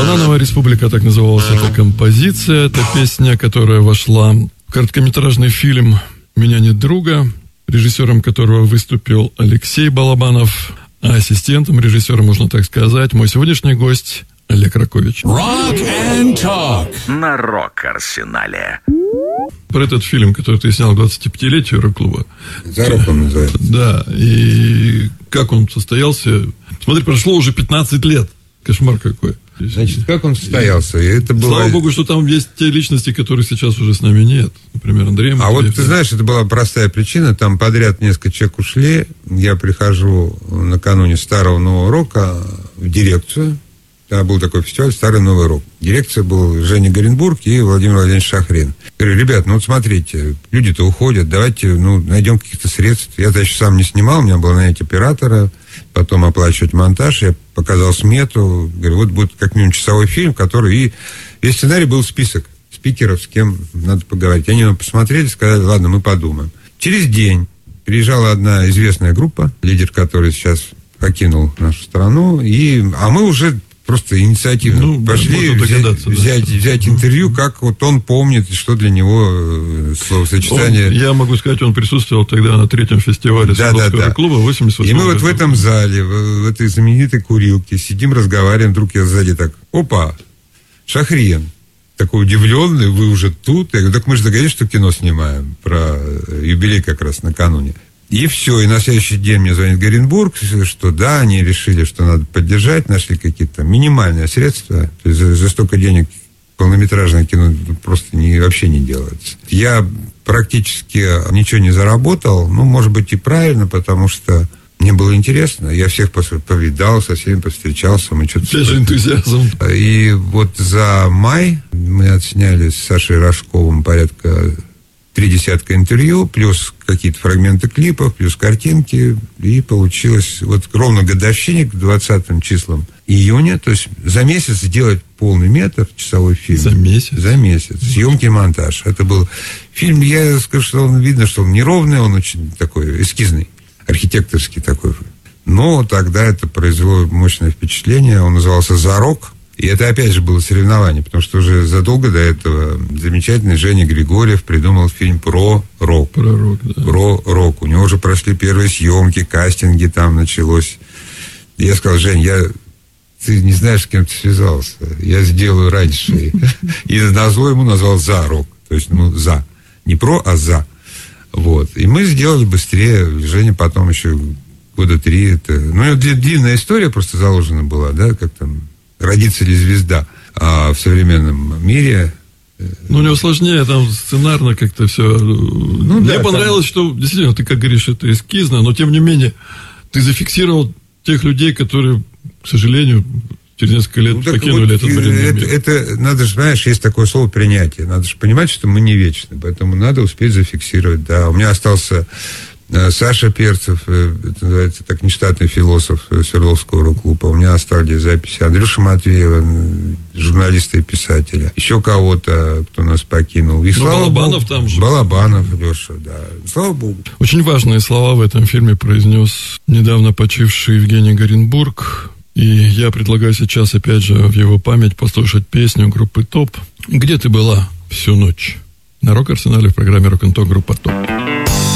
«Банановая республика», так называлась эта композиция. Это песня, которая вошла в короткометражный фильм «Меня нет друга», режиссером которого выступил Алексей Балабанов, а ассистентом режиссера, можно так сказать, мой сегодняшний гость Олег Ракович. Rock and Talk на Рок-Арсенале. Про этот фильм, который ты снял к 25-летию рок-клуба. «За роком» называется. Да, и как он состоялся? Смотри, прошло уже 15 лет. Кошмар какой. Значит, как он состоялся? Это было... Слава богу, что там есть те личности, которых сейчас уже с нами нет. Например, Андрей Матвеев. А вот ты знаешь, это была простая причина. Там подряд несколько человек ушли. Я прихожу накануне Старого Нового Рока в дирекцию. Тогда был такой фестиваль «Старый Новый Рок». Дирекция был Женя Горенбург и Владимир Владимирович Шахрин. Говорю, ребят, ну вот смотрите, люди-то уходят, давайте найдем каких-то средств. Я, значит, сам не снимал, у меня было нанять оператора, потом оплачивать монтаж. Я показал смету. Говорю, вот будет как минимум часовой фильм, который... И весь сценарий был список спикеров, с кем надо поговорить. Они его посмотрели, сказали, ладно, мы подумаем. Через день приезжала одна известная группа, лидер которой сейчас покинул нашу страну, а мы уже... Просто инициативно пошли взять интервью, как вот он помнит, что для него словосочетание. Я могу сказать, он присутствовал тогда на 3-м фестивале Свердловского клуба 88 И мы вот в этом зале, в этой знаменитой курилке, сидим, разговариваем, вдруг я сзади так, опа, Шахрин, такой удивленный, вы уже тут. Я говорю, так мы же договорились, что кино снимаем, про юбилей как раз накануне. И все, и на следующий день мне звонит Горенбург, что да, они решили, что надо поддержать, нашли какие-то минимальные средства. То есть за столько денег полнометражное кино просто вообще не делается. Я практически ничего не заработал, может быть и правильно, потому что мне было интересно. Я всех повидал, со всеми повстречался. Мы что-то... Опять же энтузиазм. И вот за май мы отсняли с Сашей Рожковым порядка 30 интервью, плюс какие-то фрагменты клипов, плюс картинки, и получилось вот ровно годовщине к 20 числам июня, то есть за месяц сделать полный метр, часовой фильм. За месяц? За месяц. Съемки и монтаж. Это был фильм, я скажу, что он видно, что он неровный, он очень такой эскизный, архитекторский такой. Но тогда это произвело мощное впечатление. Он назывался «За рок». И это, опять же, было соревнование, потому что уже задолго до этого замечательный Женя Григорьев придумал фильм про рок. Про рок, да. Про рок. У него уже прошли первые съемки, кастинги там началось. И я сказал, Жень, ты не знаешь, с кем ты связался. Я сделаю раньше. И назло ему назвал «За рок». То есть, «за». Не «про», а «за». Вот. И мы сделали быстрее. Женя потом еще года 3. Это... длинная история просто заложена была, да, как там... «Родится ли звезда» в современном мире. У него сложнее, там сценарно как-то все. Мне понравилось, что действительно, ты как говоришь, это эскизно, но тем не менее, ты зафиксировал тех людей, которые, к сожалению, через несколько лет покинули этот бренный мир. Это надо же, знаешь, есть такое слово «принятие». Надо же понимать, что мы не вечны, поэтому надо успеть зафиксировать. Да, у меня остался Саша Перцев, это называется так, нештатный философ Свердловского рок-клуба. У меня остались записи Андрюша Матвеева, журналиста и писателя. Еще кого-то, кто нас покинул. И слава Балабанов Богу, там же. Балабанов, Леша, да. Слава Богу. Очень важные слова в этом фильме произнес недавно почивший Евгений Горенбург. И я предлагаю сейчас, опять же, в его память послушать песню группы «Топ». «Где ты была всю ночь?» На Рок-Арсенале в программе «Рок-н-Ток» группа «Топ».